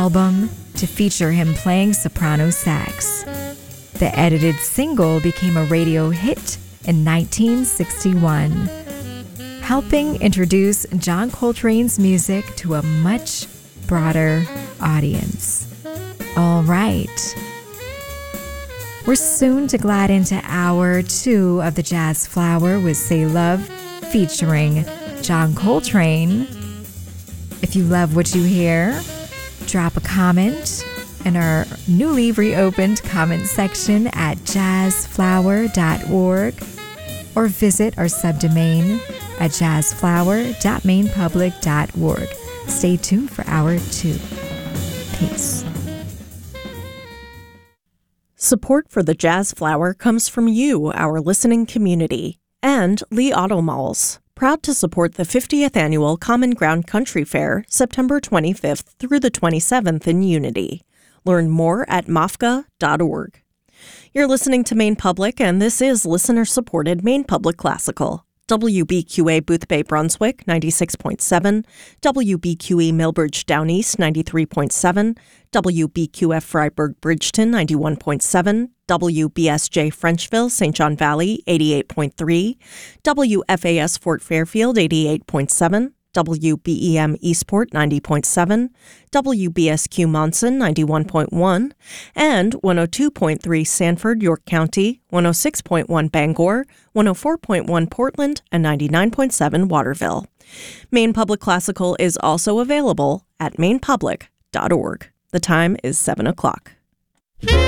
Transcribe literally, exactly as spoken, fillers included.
album to feature him playing soprano sax. The edited single became a radio hit in nineteen sixty-one, helping introduce John Coltrane's music to a much broader audience. All right. We're soon to glide into hour two of the Jazz Flower with Say Love featuring John Coltrane. If you love what you hear, drop a comment in our newly reopened comment section at jazz flower dot org or visit our subdomain at jazz flower dot maine public dot org. Stay tuned for hour two. Peace. Support for the Jazz Flower comes from you, our listening community, and Lee Auto Malls, proud to support the fiftieth Annual Common Ground Country Fair, September twenty-fifth through the twenty-seventh in Unity. Learn more at m o f g a dot org. You're listening to Maine Public, and this is listener-supported Maine Public Classical. W B Q A Booth Bay Brunswick, ninety-six point seven, W B Q E Millbridge Down East, ninety-three point seven, W B Q F Freiburg Bridgeton, ninety-one point seven, W B S J Frenchville, Saint John Valley, eighty-eight point three, W F A S Fort Fairfield, eighty-eight point seven, W B E M Eastport, ninety point seven, W B S Q Monson, ninety-one point one, and one oh two point three Sanford, York County, one oh six point one Bangor, one oh four point one Portland, and ninety-nine point seven Waterville. Maine Public Classical is also available at maine public dot org. The time is seven o'clock.